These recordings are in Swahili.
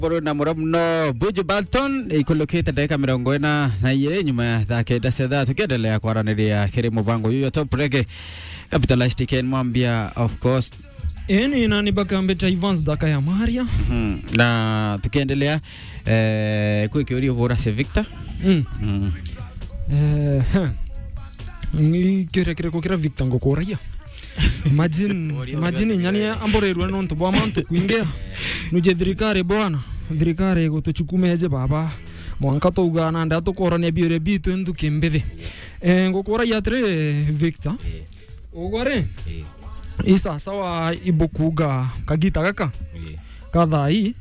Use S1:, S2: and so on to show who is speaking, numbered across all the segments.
S1: na muramno Buju Balton ikulokete dakika 40 na yeye nyuma ya dhake dasedha tukiendelea kuaraniria kiri muvango yuyo top reggae capitalist Ken Mwambia of course
S2: eni nani bakambeta Evans daka ya Maria
S1: na tukiendelea kuikiuri hora se Victor
S2: ni kire kokira Victor ngokoria imagine nyani amborerwa nonto bwa mantu kuingia nuje thirikari bwana thirikari gutuchukumeje baba mwanka tougana nda tukorania biore bitu ndu kimbithe ngokora yatre Victor ogware isa sawa ibukuga kagita gaka kadhai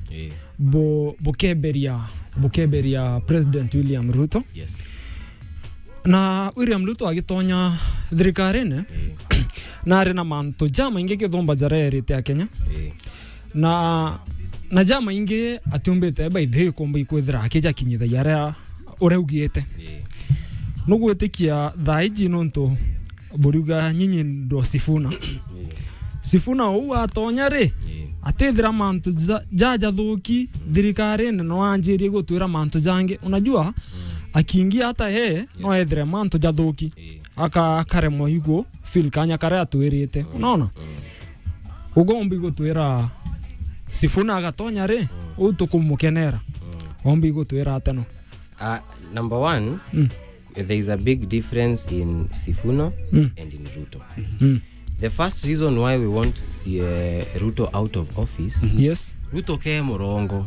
S2: bokeberia President William Ruto.
S3: Yes.
S2: Na William Ruto agitonya thirikari ne na rena manto jama inge githomba jarerite ya Kenya na jama inge atumbete by the kombo ikwithira akija kinyitha yara ureugiete no gwetikia thaiji nonto buriga nyinyi ndo Sifuna u atonya ri atethira manto jaja thuki thirikari ne no anjirie gutwira manto jange unajua akiingia hata no ethire manto jathuki akaremwo higo feel kanya kare atwirite unaona ugombi gutwira Sifuna agatonya ri utukumukenera ombi gutwira atano.
S3: Number one, there is a big difference in Sifuna and in Ruto. The first reason why we want to see Ruto out of office,
S2: yes,
S3: Ruto ke morongo.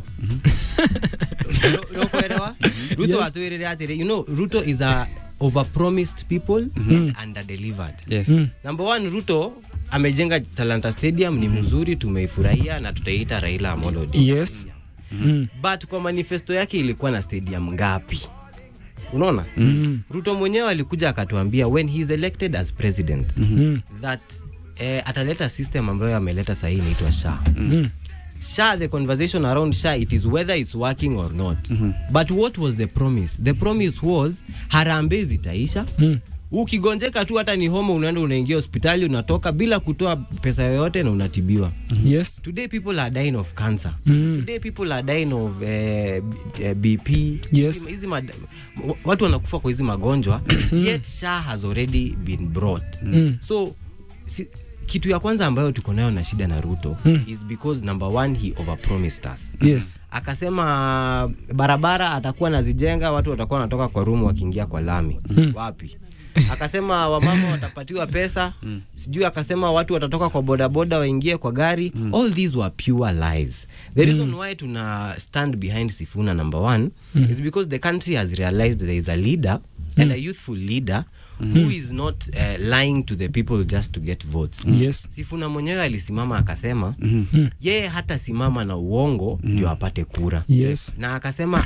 S3: Ruto atuirire atire, you know, Ruto is a overpromised people and underdelivered.
S1: Yes.
S3: Number one, Ruto amejenga Talanta Stadium ni mzuri, tumeifurahia na tutaita Raila Amolo Odinga.
S2: Yes.
S3: But kwa manifesto yake ilikuwa na stadium ngapi? Unaona? Ruto mwenyewe alikuja akatuambia when he is elected as president that ataleta system ambayo ameleta sahihi inaitwa SHA. SHA, the conversation around SHA, it is whether it's working or not. But what was the promise? The promise was harambee zitaisha. Ukigonjeka tu hata ni homa unaenda unaingia hospitali unatoka bila kutoa pesa yoyote na unatibiwa.
S2: Yes.
S3: Today people are dying of cancer. Today people are dying of BP.
S2: Yes.
S3: Watu wanakufa kwa hizi magonjwa. Yet SHA has already been brought. So kitu ya kwanza ambayo tuko nayo na shida na Ruto is because number one, he overpromised us.
S2: Yes.
S3: Akasema barabara atakuwa nazijenga, watu watakuwa wanatoka kwa room wakiingia kwa lami. Wapi? Akasema wamama watapatiwa pesa. Sijui akasema watu watatoka kwa bodaboda waingie kwa gari. All these were pure lies. The reason why tuna stand behind Sifuna number one is because the country has realized there is a leader and a youthful leader who is not lying to the people just to get votes.
S2: Yes.
S3: Sifuna mwenyewe alisimama akasema yeye hata simama na uongo ndio apate kura.
S2: Yes.
S3: Na akasema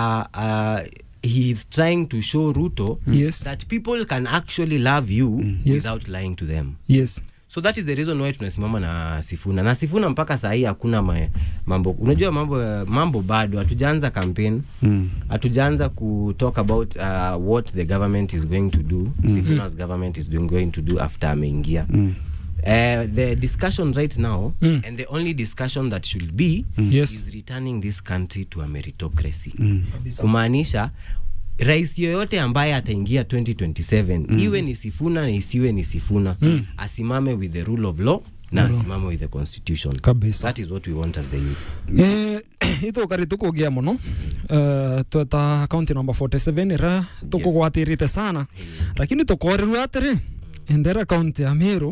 S3: he is trying to show Ruto that people can actually love you without lying to them.
S2: Yes.
S3: So that is the reason why tunasimama na Sifuna. Na Sifuna mpaka saa hii hakuna mambo. Unajua mambo bado hatujaanza campaign. Hatujaanza ku talk about what the government is going to do. Sifuna's government is going to do after ameingia. The discussion right now and the only discussion that should be is returning this country to a meritocracy. Kumaanisha rais yoyote ambaye ataingia 2027 iwe ni Sifuna na isiwe ni Sifuna asimame with the rule of law na asimame with the constitution.
S2: Kabisa.
S3: That is what we want as the youth.
S2: Ito karituko gia mono tuta county number 47 ra tuko gwatirite sana lakini tukorerwa atiri endera county ya Meru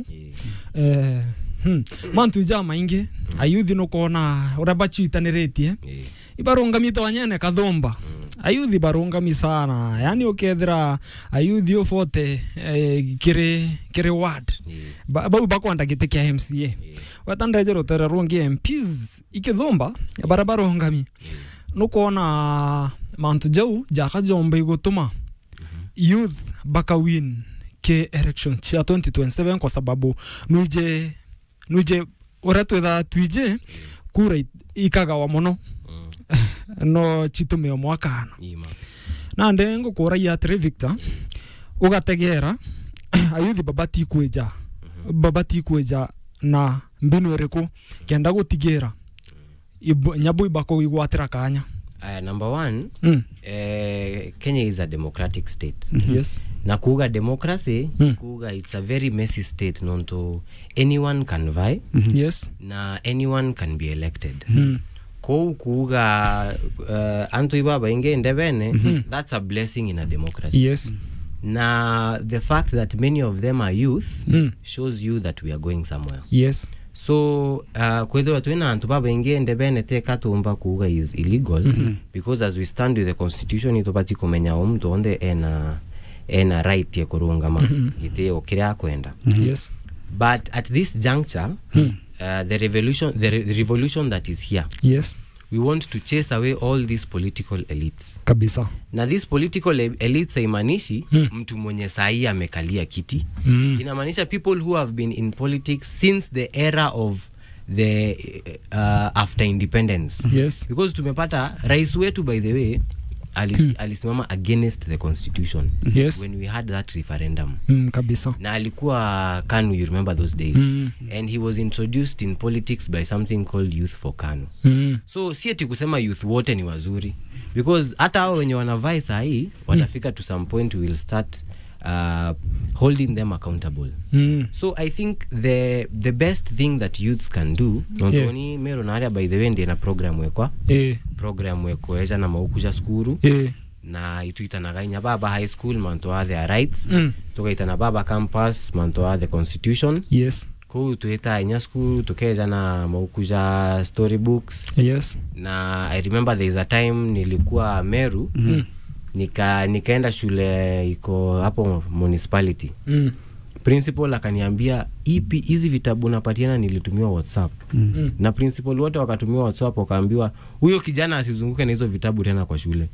S2: mantu jama ingi ayuthi no kona urabachitaniritie ibarongami tonyene kathomba ayuthi barongami sana yani ukethira ayuthi ofote kire ward bau bakwanda gite kya MCA watanda jero tera rongi MPs ikithomba barabarongami no kona mantu jau jaka jombe gutuma youth bakawin ke election cha 2027 kwa sababu nuje oratwetha twije kura ikagawa muno no chitume mwakana na ndengo kura ya Victor ugategera ayuthi babati kweja na mbinu ereko kenda gutigera nyabu ibako igwatira kanya.
S3: Number one, Kenya is a democratic state.
S2: Yes.
S3: Na kuga democracy, kuga it's a very messy state nonto anyone can vie.
S2: Yes.
S3: Na anyone can be elected. Kuga anto ibaba inge indebene, that's a blessing in a democracy.
S2: Yes.
S3: Na the fact that many of them are youth shows you that we are going somewhere.
S2: Yes.
S3: So kwethira twina antu baba inge ndebene teka tumba kuga is illegal because as we stand with the constitution itobati kumenya omuntu onde ena right ya kurungama gite okiria kwenda.
S2: Yes.
S3: But at this juncture the revolution that is here,
S2: yes,
S3: we want to chase away all these political elites
S2: kabisa.
S3: Na these political elites haimanishi mtu mwenye sahi amekalia kiti. Inamaanisha people who have been in politics since the era of the after independence.
S2: Yes.
S3: Because tumepata rais wetu by the way alisimama against the constitution.
S2: Yes.
S3: When we had that referendum.
S2: Kabisa.
S3: Na alikuwa KANU, you remember those days. And he was introduced in politics by something called Youth for KANU. So si eti kusema youth wote ni wazuri, because hata hao wenye wanavai sahi watafika to some point we will start holding them accountable. So I think the best thing that youths can do, not only mero na by the way ndi na program wekwa program weko eja na maukuja skuru na ituita na gainya baba high school mantoa their rights tukaita na baba campus mantoa the constitution.
S2: Yes.
S3: Ko tuita nya school tukeja na maukuja storybooks.
S2: Yes.
S3: Na I remember there is a time nilikuwa Meru nikaenda shule iko hapo municipality. Principal akaniambia hizi vitabu napatiana nilitumiwa WhatsApp. Na principal wote wakatumiwa WhatsApp, wakaambiwa huyo kijana asizunguke na hizo vitabu tena kwa shule.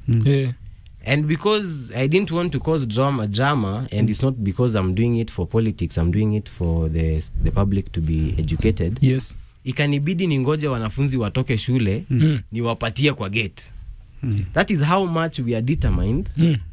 S3: And because I didn't want to cause drama and it's not because I'm doing it for politics, I'm doing it for the public to be educated.
S2: Yes.
S3: Ikanibidi ningoje wanafunzi watoke shule niwapatie kwa gate. That is how much we are determined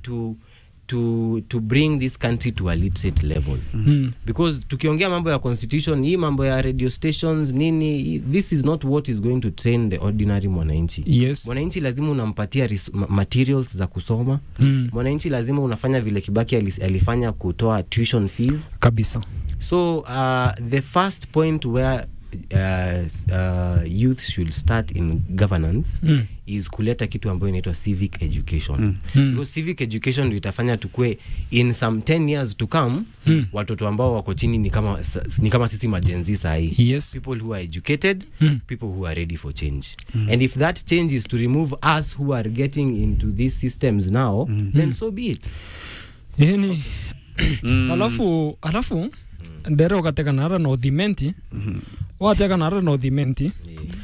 S3: to bring this country to a literate level. Because tukiongea mambo ya constitution, hii mambo ya radio stations nini, this is not what is going to train the ordinary mwananchi.
S2: Yes.
S3: Mwananchi lazima unampatia materials za kusoma. Mwananchi lazima unafanya vile Kibaki alifanya kutoa tuition fees
S2: kabisa.
S3: So the first point where youth should start in governance is kuleta kitu ambayo inaitwa civic education. Because civic education ndio itafanya tukue in some 10 years to come watoto ambao wako chini ni kama sisi majenzi sahi.
S2: Yes.
S3: People who are educated, people who are ready for change. And if that change is to remove us who are getting into these systems now, then so be it.
S2: Yani alafu ndero gateka nara no thimenti wateka nara no thimenti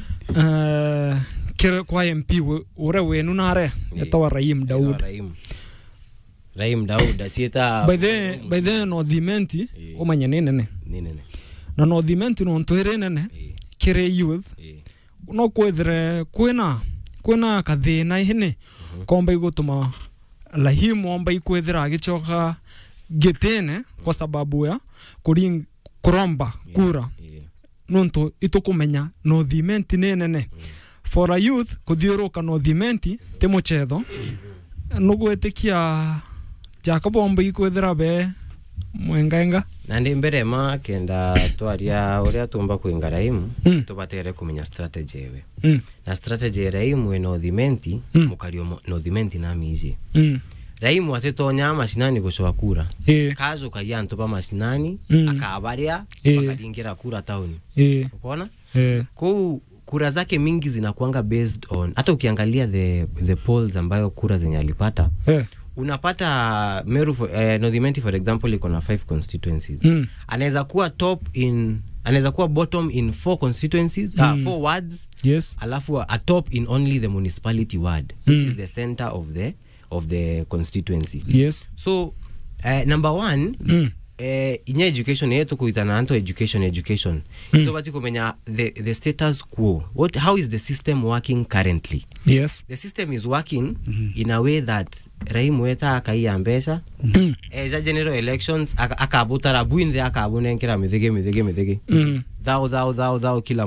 S2: kire kwa MP ure wenu nare yatawa Rahim Daud.
S3: Rahim Daud asieta
S2: by the no thimenti omanya nene na no thimenti no ntoire nene kire youth no kwethre kwena kathina ihene komba igutuma Rahim omba ikwethira agichoka getene kwa sababu ya kuromba kura nonto itukumenya no thimenti nene for a youth kuthiuruka no thimenti te muchetho nugwetekia jakabomba ikwethira be mwengaenga
S3: na ndi mbere ma kenda twaria uria tumba kuinga Rahim tubatere kumenya strategy ewe na strategy ya Rahim we no thimenti mukario no thimenti na mije Rahim watetonya mashinani gushoa kura kazo kaya ntoba mashinani akabaria akaingira kura town unaona kwa kura zake mingi zinakuanga based on, hata ukiangalia the polls ambayo kura zenye alipata unapata Meru Northimenti for example iko na 5 constituencies. Anaweza kuwa anaweza kuwa bottom in 4 constituencies 4 wards.
S2: Yes.
S3: Alafu a top in only the municipality ward which is the center of the constituency.
S2: Yes.
S3: So number 1 in education yetu kuitana anto education so bati kumenya the status quo, how is the system working currently.
S2: Yes.
S3: The system is working in a way that Rahim weta akaiambesha za general elections akabutara buinze akabunenkira mithige thou kila mtu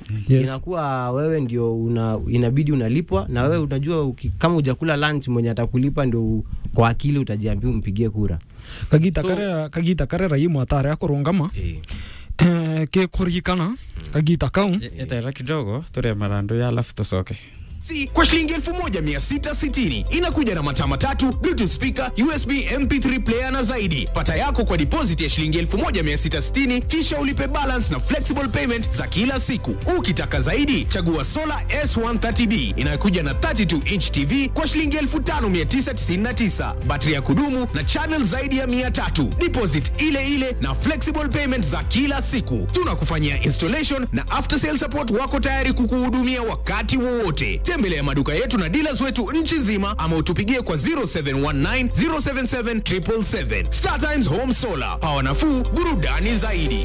S2: Yes.
S3: Inakuwa wewe ndio inabidi unalipwa, na wewe unajua kama hujakula lunch mwenye atakulipa ndio kwa akili utajiambia umpigie kura.
S2: Kagita karera yimu atare akorongama ke kurikana kagita kau
S1: Itaira kidogo tore marando ya alafu tusoke.
S4: Kwa shilingi 1660 inakuja na mataa matatu, Bluetooth speaker, USB MP3 player na zaidi. Pata yako kwa deposit ya shilingi 1660 kisha ulipe balance na flexible payment za kila siku. Ukitaka zaidi, chagua Solar S130B inayokuja na 32 inch TV kwa shilingi 5999. Battery ya kudumu na channel zaidi ya 300. Deposit ile na flexible payment za kila siku. Tunakufanyia installation na after sale support wako tayari kukuhudumia wakati wowote. Tembelea maduka yetu na dealers wetu nchi nzima ama utupigie kwa 0719 077 777. Star Times Home Solar. Power nafuu, burudani zaidi.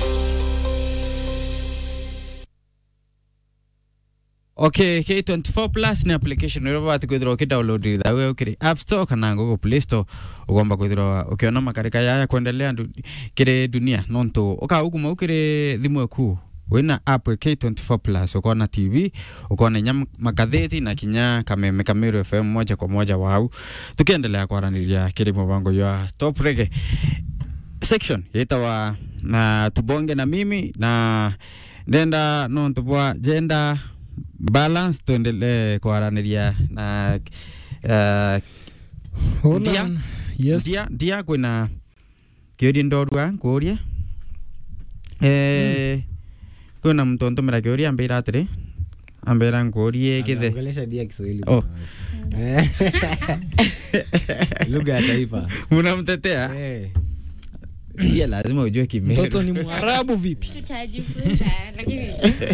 S1: Okay, K24 Plus ni application urobati kwithira download itha we ukiri App Store kana Google Play Store ugomba kwithira ukiona makarika ya kuendelea kire dunia nonto ukaguma ukiri thimu eku wina app K24 Plus ukona TV ukona nyama magatheti na kinya kameme Kamiru FM moja kwa moja wao tukiendelea kwaraniria kiri Muvango ya Top Reggae section yetawa na tubonge na mimi na ndenda nonto bwa gender balance tuendelee kwaraniria na
S2: yes
S1: dia kuna kiodi ndorwa kuria kuna mtonto mera kiori ambira atire ambira ngorie githe
S3: Ongelesha dia Kiswahili. Lugha ya taifa.
S1: Unamtetea? Yeye lazima ujue Kimeru.
S2: Mtoto ni Mwarabu vipi?
S5: Tutajifunza lakini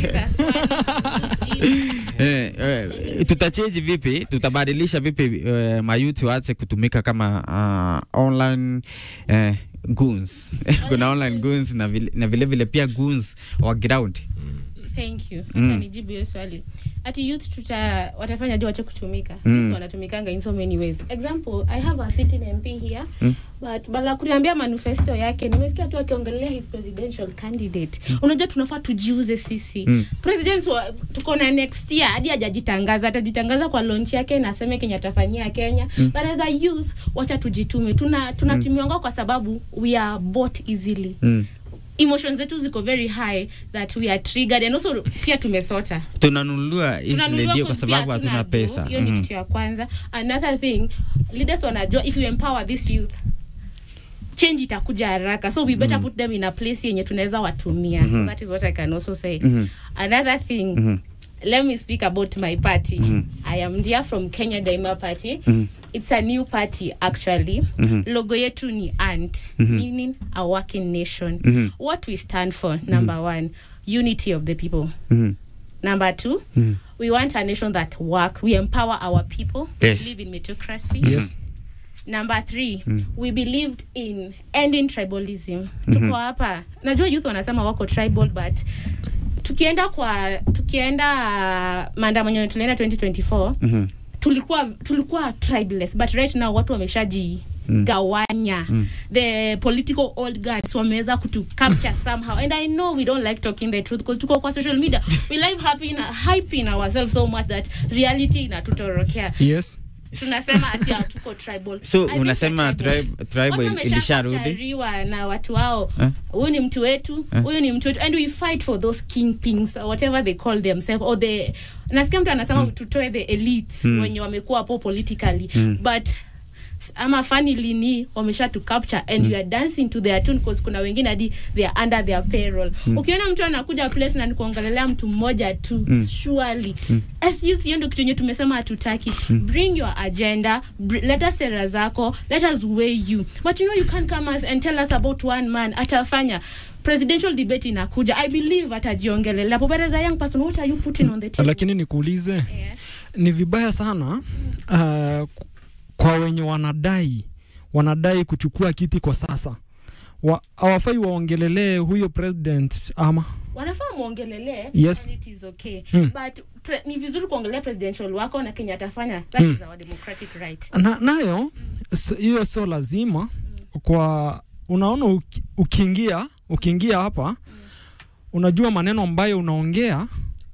S1: tutachange vipi? Tutabadilisha vipi mayouth waache kutumika kama online goons. Kuna online goons na vile pia goons wa ground.
S5: Thank you. Acha nijibu hiyo swali. Ati youth watafanya juu wache kutumika. Wanatumikanga in so many ways. Example, I have a sitting MP here, but bala kuniambia manifesto yake, nimesikia tu akiongelea his presidential candidate. Unajua tunafaa tujiuze sisi. President tuko na next year hadi hajajitangaza, atajitangaza kwa launch yake na aseme Kenya atafanyia Kenya. But as a youth, wacha tujitume. Tunatumianga kwa sababu we are bought easily. Emotions zetu ziko very high that we are triggered, and also pia tumesota
S1: tunanunua hizi radio kwa sababu hatuna pesa.
S5: Hiyo ni kitu ya kwanza. Another thing, leaders wanajua if you empower this youth, change itakuja haraka, so we better put them in a place yenye tunaweza watumia. So that is what I can also say. Another thing, let me speak about my party. I am dear from Kenya Daima Party. It's a new party actually. Logo yetu ni ANT, meaning a working nation. What we stand for, number 1, unity of the people. Number 2, we want a nation that works. We empower our people.
S1: Yes.
S5: We live in meritocracy.
S2: Yes.
S5: Number 3, we believed in ending tribalism. Tuko hapa. Najua youth wanasema wako tribal, but tukienda maandamano tulienda 2024, tulikuwa tribeless, but right now watu wameshaji gawanya. The political old guards wameweza kutu capture somehow, and I know we don't like talking the truth because tuko kwa social media, we live hyping ourselves so much that reality inatutorokea.
S2: Yes.
S5: Tunasema ati tuko tribal.
S1: So unasema tribal ilisharudi
S5: na watu wao. Huyu ni mtu wetu, huyu ni mtu wetu, and we fight for those kingpins or whatever they call themselves, or the nasikia mtu anasema tutoe the elites wenye wamekuwa hapo politically, but ama funnily ni wamesha to capture, and we are dancing to their tune because kuna wengine hadi they are under their payroll. Ukiona mtu anakuja place na nikuongelelea mtu mmoja tu, surely as youth hiyo ndio kitu yenye tumesema hatutaki. Bring your agenda, let us sera zako, let us weigh you, but you can't come and tell us about one man atafanya presidential debate inakuja. I believe atajiongelelea hapo, but as a young person, what are you putting on the table?
S2: Lakini nikuulize, ni vibaya sana kwa wenye wanadai kuchukua kiti kwa sasa. Hawafai waongelelee huyo president ama
S5: wanafaa muongelelee.
S2: Yes.
S5: It is okay. But ni vizuri kuongelea presidential wako na Kenya atafanya. That is our democratic right.
S2: Nayo hiyo sio lazima kwa unaona ukiingia hapa unajua maneno ambayo unaongea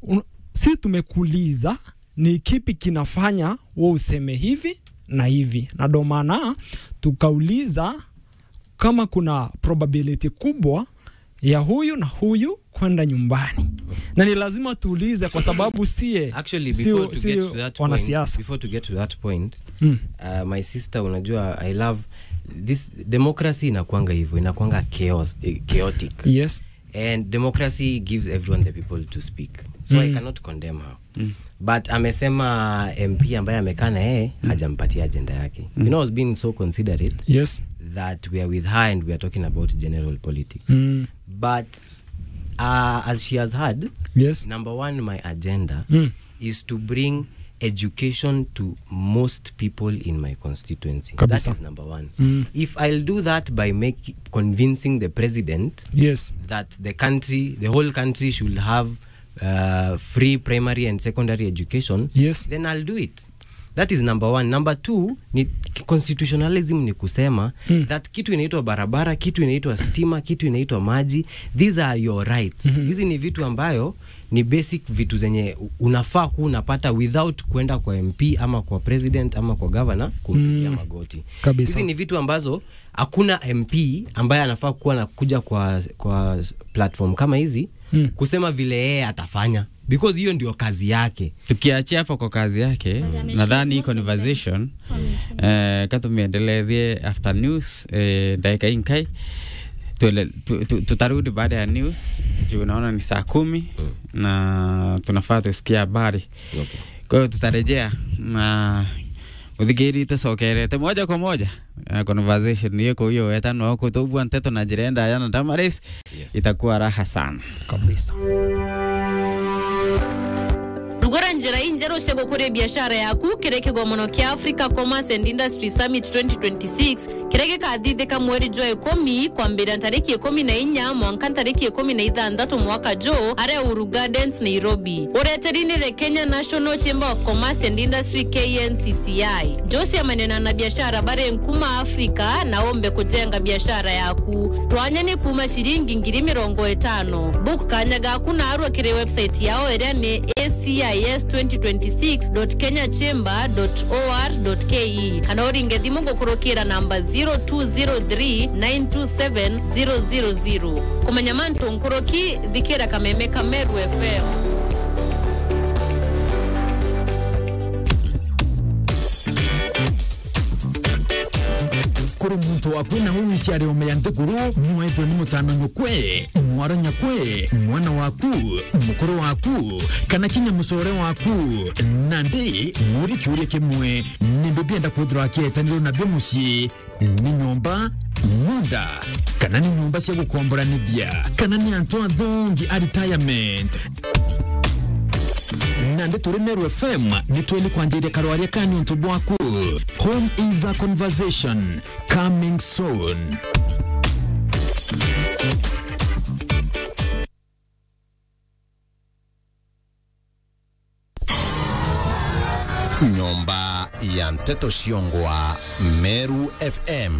S2: si tumekuuliza ni kipi kinafanya wewe useme hivi na hivi, na ndo maana tukauliza kama kuna probability kubwa ya huyu na huyu kwenda nyumbani, na ni lazima tuulize kwa sababu sie
S3: actually before to get to that point my sister, unajua I love this democracy, inakuanga hivyo, inakuanga chaotic.
S2: Yes.
S3: And democracy gives everyone the people to speak, so I cannot condemn her. But amesema MP ambaye amekaa na yeye hajampatia agenda yake. You know, I was being so considerate.
S2: Yes.
S3: That we are with her and we are talking about general politics. But as she has heard,
S2: yes,
S3: number one, my agenda is to bring education to most people in my constituency.
S2: Kabisa.
S3: That is number one. If I'll do that by convincing the president,
S2: yes,
S3: that the whole country should have free primary and secondary education,
S2: yes,
S3: then I'll do it. That is number one. Number two, ni constitutionalism ni kusema that kitu inaitwa barabara, kitu inaitwa stima, kitu inaitwa maji, these are your rights. Hizi ni vitu ambayo ni basic vitu zenye unafaa kuwa unapata without kwenda kwa MP ama kwa president ama kwa governor kumpigia magoti. Hizi ni vitu ambazo hakuna MP ambaye anafaa kuwa anakuja kwa platform kama hizi kusema vile yeye atafanya, because hiyo ndio kazi yake.
S1: Tukiachia hapo kwa kazi yake, nadhani hii conversation katumiendelezie after news dakika inkai tutarudi baada ya news juu naona ni saa 10 na tunafaa tusikia habari.
S3: Okay.
S1: Kwa hiyo tutarejea na uthigiri tusokerete moja kwa moja conversation yako hiyo etano wako tubu anteto na jirenda yana Damaris. Yes. Itakuwa raha sana
S2: kabisa.
S6: Rugora njira injero sego kure biashara yaku kireke gwa mono kia Africa Commerce and Industry Summit 2026 kireke kadide ka mweri joe 10 kwa mbere tariki 14 mwanka tariki 16 mwaka jo are Uru Gardens Nairobi. Ureterine the Kenya National Chamber of Commerce and Industry KNCCI. Josi amanena na biashara bare nkuma Afrika na ombe kujenga biashara yaku. Twanyane kuma shilingi ngiri 50. Book kanyaga kuna arwa kire website yao erane cis2026.kenyachamber.or.ke kana oringe thimo ngokurokira namba 0203927000 kumenya manto nkoroki dhikira kameme Kameru FM.
S7: Kuri muntu wakwina w'umwishyari omeyante guru mwetwe n'umutano nyukwe mwaranya kwe mwana waku mukuru waku kana kinya musore waku nandi muri cyuri kimwe nimbibyenda kudura ketaniro na byomushi ni nyomba muda kana ni nyumba cyo gukombora nibya kana ni Antoine Dhongi retirement nande turi Meru FM nitweni kwanjire karwari kanyu ntubwaku. Home is a conversation coming soon.
S8: Nyomba ya Mteto Shiongwa, Meru FM.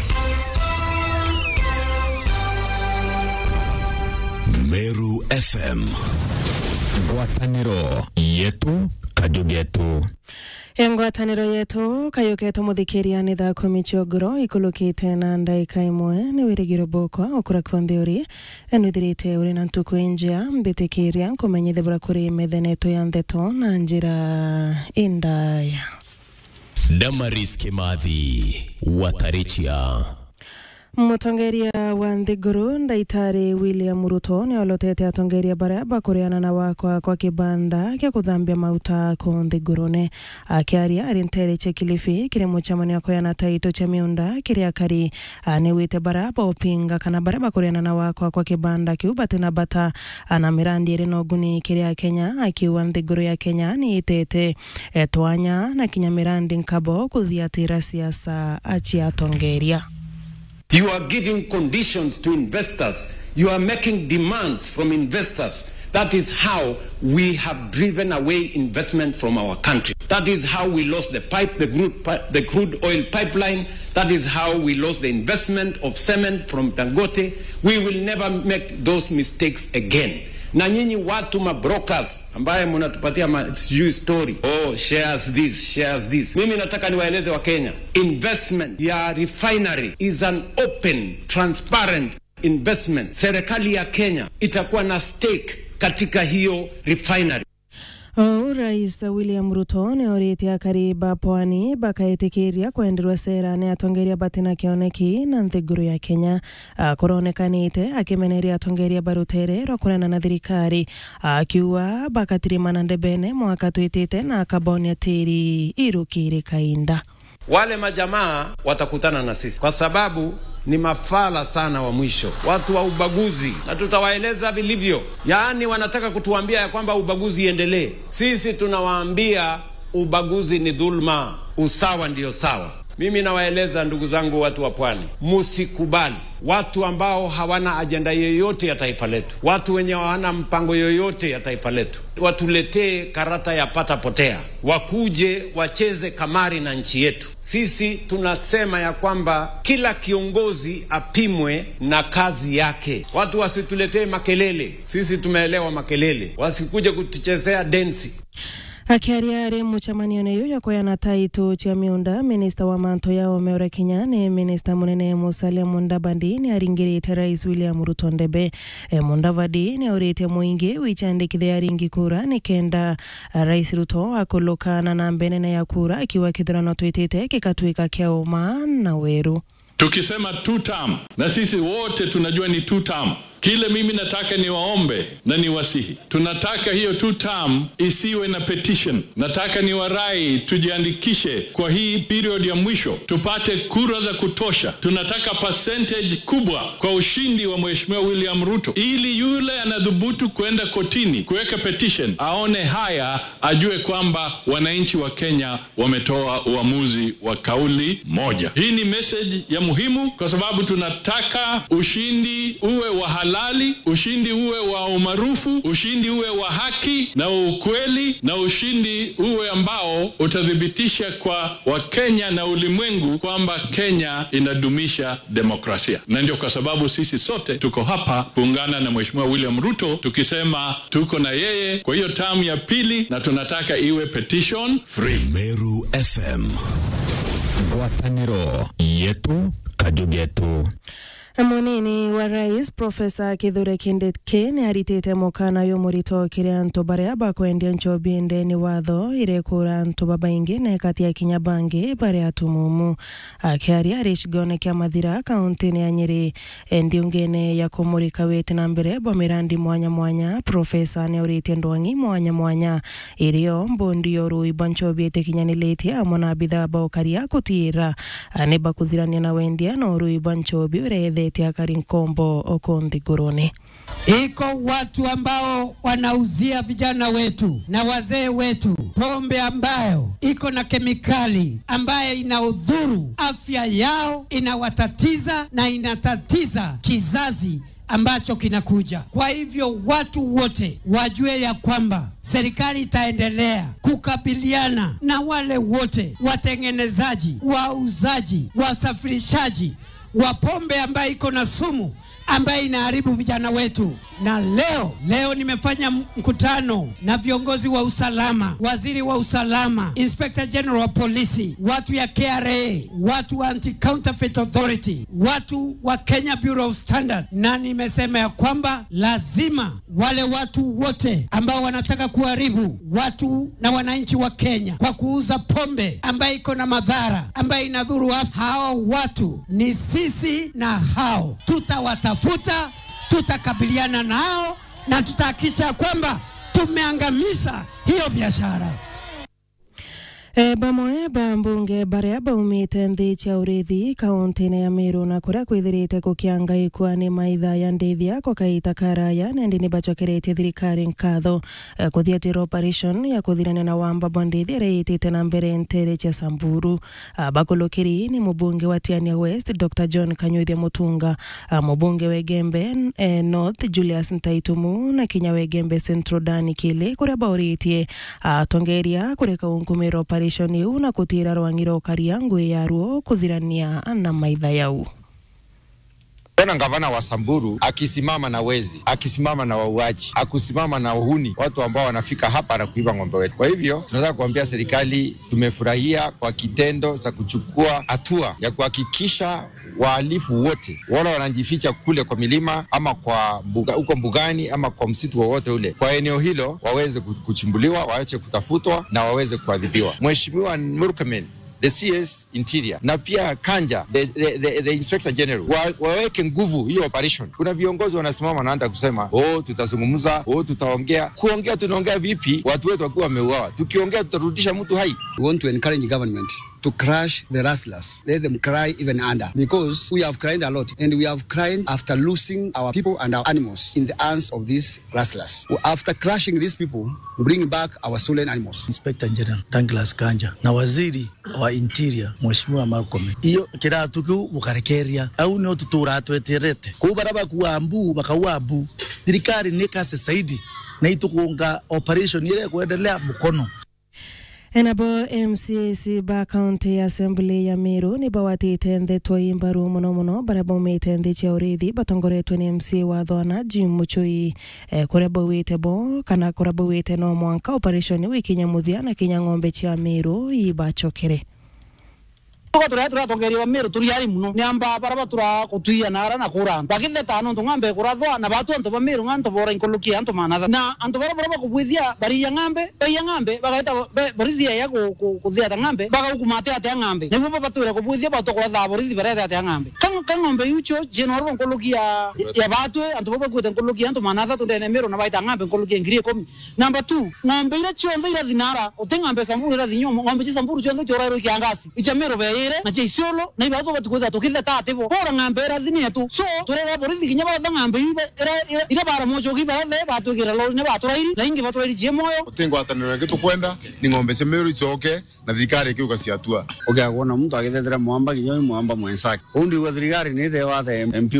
S8: Meru FM.
S7: Ngwataniro yetu kajugetu.
S9: Ngwataniro yetu kayuketo muthikiria ni thaa 10 ciogoro ikulukite na ndaika imwe ni wirigiro boko okura kontheuri enwithirite uri na ntuku injia mbitikiria kumenyithia bura kuri metheneto ya ntheto na njira indaya.
S8: Damaris Kimathi Watarichia.
S9: Mutongeria wa Nthiguru Ndaitari William Ruto ni olotete atongeria baraba kuriana na wakwa kwa kibanda kia kuthambia mauta ku Nthigurune akiaria arintere chekilifi kire muchamani yako yana taito cha miunda kire akari ni wite baraba opinga kana baraba kuriana na wakwa kwa kibanda kiubate na bata ana mirandi ire noguni kire Kenya akiwa Nthiguru ya Kenya ni itete twanya na kinya mirandi nkabo kuthiatira siasa achi atongeria.
S10: You are giving conditions to investors. You are making demands from investors. That is how we have driven away investment from our country. That is how we lost the crude oil pipeline. That is how we lost the investment of cement from Dangote. We will never make those mistakes again. Na nyinyi watu mabrokers ambaye mnatupatia story, shares this. Mimi nataka niwaeleze wa Kenya, investment ya refinery is an open, transparent investment. Serikali ya Kenya itakuwa na stake katika hiyo refinery.
S9: Rais William Ruto ni oritia kariba pwani bakaitikiria kuendelea sera ni atongeria batina kioneki na nthiguru ya Kenya kuronekanite akimeneria atongeria barutere rokurana na thirikari akiwa bakatirimana ndebene mwaka twitite na kabonia tiri irukiri kainda.
S10: Wale majamaa watakutana na sisi kwa sababu ni mafala sana wa mwisho, watu wa ubaguzi, na tutawaeleza vilivyo. Yaani wanataka kutuambia ya kwamba ubaguzi iendelee. Sisi tunawaambia ubaguzi ni dhulma, usawa ndio sawa. Mimi nawaeleza ndugu zangu watu wa pwani, musikubali watu ambao hawana ajenda yoyote ya taifa letu, watu wenye hawana mpango yoyote ya taifa letu, watuletee karata ya pata potea, wakuje wacheze kamari na nchi yetu. Sisi tunasema ya kwamba kila kiongozi apimwe na kazi yake. Watu wasituletee makelele, sisi tumeelewa makelele, wasikuje kutuchezea densi.
S9: Akiariare muchamanio neyo yako yana taito cha miunda minister wa manto ya Omeora Kinyane minister munene Musalia Mudavadi ni aringirite Rais William Ruto ndebe Mudavadi ni orete muingi wichandikithe aringi kura ni kenda Rais Ruto akolokana na mbenene ya kura akiwa kithurano twitite kikatwika kia uma na weru.
S11: Tukisema 2 term na sisi wote tunajua ni 2 term. Kile mimi nataka ni waombe na ni wasihi, tunataka hiyo 2 term isiwe na petition. Nataka ni warai tujiandikishe kwa hii period ya mwisho, tupate kura za kutosha. Tunataka percentage kubwa kwa ushindi wa Mheshimiwa William Ruto, ili yule anadhubutu kwenda kotini kuweka petition aone haya, ajue kwamba wananchi wa Kenya wametoa uamuzi wa kauli moja. Hii ni message ya muhimu kwa sababu tunataka ushindi uwe wa halali, ushindi uwe wa umaarufu, ushindi uwe wa haki na ukweli, na ushindi uwe ambao utadhibitisha kwa Wakenya na ulimwengu kwamba Kenya inadumisha demokrasia. Na ndio kwa sababu sisi sote tuko hapa kuungana na Mheshimiwa William Ruto tukisema tuko na yeye kwa hiyo term ya pili na tunataka iwe petition free.
S8: Meru FM,
S7: Gwataniro yetu kajugetu.
S9: Monini wa Rais Profesa Kithure Kindiki ni aritite mukana yo murito kire anto baria bakwendia nchobinde ni watho ire kura anto babaingi na kati ya Kinyabangi baria tumumu akiari arishigone kya Mathira kaunti ya Nyeri ndiungene ya kumurika wete na mbere bomirandi mwanya Profesa ni urite ndwangi mwanya irio mbondi yoru ibanchobite kinyanilete amona bitha baukaria kutira ne bakuthirania na wendia no ru ibanchobi urede tia Karinkombo Okonthiguruni.
S12: Iko watu ambao wanauzia vijana wetu na wazee wetu pombe ambayo iko na kemikali ambayo inaudhuru afya yao, inawatatiza na inatatiza kizazi ambacho kinakuja. Kwa hivyo watu wote wajue ya kwamba serikali itaendelea kukabiliana na wale wote watengenezaji, wauzaji, wasafirishaji wa pombe ambayo iko na sumu ambayo inaharibu vijana wetu. Na leo nimefanya mkutano na viongozi wa usalama, waziri wa usalama, Inspector General wa polisi, watu ya KRA, watu wa Anti-Counterfeit Authority, watu wa Kenya Bureau of Standards, na nimesema ya kwamba lazima wale watu wote ambao wanataka kuharibu watu na wananchi wa Kenya kwa kuuza pombe ambayo iko na madhara, ambayo inadhuru afya, hao watu ni sisi na hao tutawatafuta, tutakabiliana nao na tutahakikisha kwamba tumeangamiza hiyo biashara.
S9: Bamoe bambunge baria baumite nthi cha urithi kaunti ya Meru na kuria kwithirite kukianga ikwani maitha ya ndithia kwa kaita karaya na ndini bachokerete thirikari nkatho kuthiatira operation ya kuthirania na wamba bondithi reitite na mbere ntere cha Samburu. Bakulukiri ni mubunge wa Tiania West Dr. John Kanyuthia Mutunga, mubunge wa Gembe North Julius Ntaitumu na Kinya wa Gembe Central Dani Kile kuria bauritie tongeria kureka unkumiro operation yu na kutira rwangiro kariangu ya ruo kuthirania na maitha yau.
S13: Tena gavana wa Samburu akisimama na wezi, akisimama na wauaji, akusimama na uhuni, watu ambao wanafika hapa na kuiba ng'ombe wetu. Kwa hivyo tunataka kuambia serikali tumefurahia kwa kitendo za kuchukua hatua ya kuhakikisha wahalifu wote wala wanajificha kule kwa milima ama kwa huko mbugani ama kwa msitu wowote ule, kwa eneo hilo waweze kuchimbuliwa, waache kutafutwa na waweze kuadhibiwa. Mheshimiwa Murkomen, the CS Interior, na pia Kanja, the Inspector General, waweke nguvu hiyo operation. Kuna viongozi wanasimama naanza kusema tutazungumza, tutaongea. Kuongea tunaongea vipi watu wetu wakiwa wameuawa? Tukiongea tutarudisha mtu hai.
S14: We want to encourage government to crush the rustlers. Let them cry even under, because we have cried a lot, and we have cried after losing our people and our animals in the hands of these rustlers. After crushing these people, bring back our stolen animals.
S15: Inspector General Douglas Kanja na waziri wa Interior Mheshimiwa Murkomen, iyo kiratu kiu bukarekeria au no tutura tweterete kubaraba kuambu bakawambu thirikari nikase saidi na itukunga operation ile kuendelea mkono.
S9: Enabo MCAC ba County Assembly ya Meru ni bawatite ndetwa imbaru muno barabo metende cha urithi batongoretwe ni MC wa Thona Jim Muchui kurabo wite bo kana kurabo wite no mwanka operation wiki nyamuthia na kinya ng'ombe cha Meru ibachokere.
S16: Tura tongeriwa Meru turiari muno nyamba baraba tura kutuia nara na kura bakithe tano ngambe kurathwa na batu anto ba Meru nganto bora inkolukia anto manatha na anto baraba kubwithia bari ya ngambe bagaita borithia ya kuthia ta ngambe bagakumate ate ngambe nibo batura kubwithia batu kuratha borithi barete ate ngambe kan ngombe yucho general inkolukia ya batu anto baba kuita inkolukia anto manatha tundene Meru na baita ngambe inkolukia ngiri 10. Number 2 ngombe ira chionde ira dinara utengambe Samburu ira dinyomo ngombe chi Samburu chionde chorairo kiangasi icha Meru na Jaisiolo na ibazo batukweza tukithe tatebo bora ng'ambe ra thini yetu so turera borithi kinya ba ng'ambe ira bara mojo kibathe batugira lori ne baturairi na ingi baturairi cie moyo
S17: utengo atanero ngetu kwenda ni ng'ombe cia Meru icoke na thikari kiuka ciatua
S14: ukiagona mtu agithethera mwamba kinyo mwamba mwensaki undi wa thirikari ni the wa MP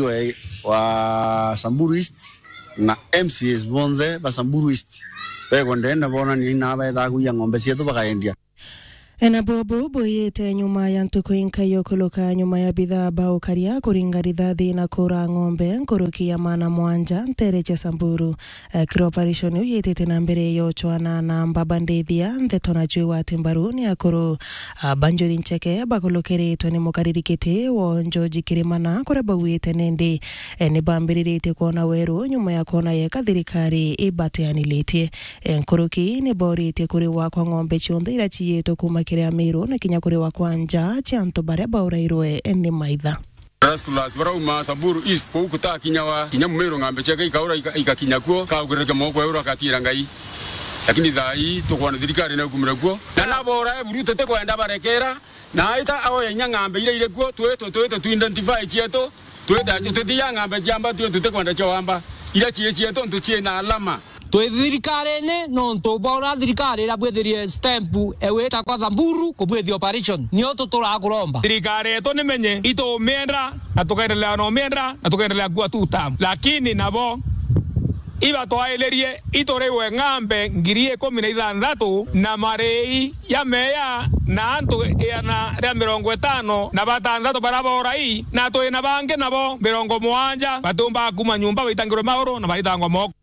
S14: wa Samburu East na MCS bonze ba Samburu East bego ndenda bona ni na ba tha kuya ng'ombe cietu bakaendia.
S9: Ena bobo yete nyuma ya ntuko inkayo kuluka nyuma ya bidhaa bao karia kuringa ridhathi na kura ng'ombe nkuruki ya mana mwanja ntereche Samburu kiro operation yete tena mbere yo chwana na mbabandethia ndetona chui wa timbaru ni akuru banjori ncheke bakulukere toni mukaririkete wonjo jikirimana kureba wete nende ni bambirite kuona weru nyuma ya kuona yeka thirikari ibateanilete nkuruki ni borite kuri wa kwa ng'ombe chionde irachi yeto kuma ya Meru na kinya kuri wa kwanja chanto bare baurairwe ende maitha
S18: Rustlers barauma Samburu East kuta kinya Meru ng'ambe cheka ikaura ikakinya kuo kaugireke moko euro akatira ngai lakini thai tukwana thirikari na kumira kuo na nabora buruto te kwenda barekera na ita awo yenya ng'ambe ile kuo tweto tu identify chieto tweda tutia ng'ambe jamba tu kwenda chawamba ila chieto ntuchie na alama
S19: twe thirikari ne no ntobora thirikari ra bwethirie stamp eweta kwa Samburu kubwethi operation nio tuturaguromba
S20: thirikari eto nimenye ito mendra na tukaendelea no mendra na tukaendelea kwa tutam lakini nabo iba toailerie itorewe ng'ambe ngiri 16 na marei ya meya na antu na ria 50 na batandato barabora hii na to na bange nabo 70 batumba kuma nyumba baitangiro maoro na baitangwa moko